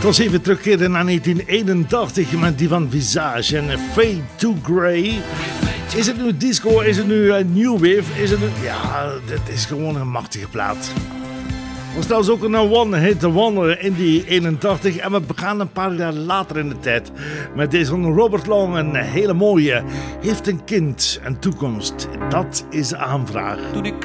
Tot even terugkeren naar 1981 met die van Visage en Fade to Grey. Is het nu disco? Is het nu new wave? Is het nu... Ja, dit is gewoon een machtige plaat. Er was trouwens ook een one-hit wonder in die 81 en we gaan een paar jaar later in de tijd met deze van Robert Long, een hele mooie. Heeft een kind, een toekomst. Dat is de aanvraag. Toen ik